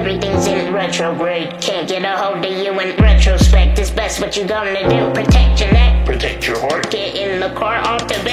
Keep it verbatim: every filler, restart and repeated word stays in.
everything's in retrograde. Can't get a hold of you in retrospect. It's best what you gonna do. Protect your neck, Protect your heart. get in the car off the bed.